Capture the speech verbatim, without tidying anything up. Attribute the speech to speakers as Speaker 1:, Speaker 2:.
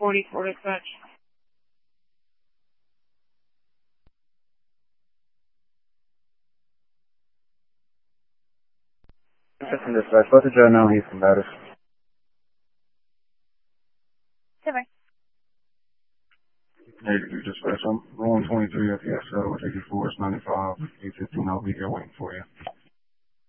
Speaker 1: forty for dispatch.
Speaker 2: Assistant dispatch, let the Joe know he's combative.
Speaker 1: Bye-bye.
Speaker 2: Hey, you dispatch, I'm rolling twenty-three at the S L, eighty-four, it's ninety-five, eight fifteen, I'll be here waiting for you.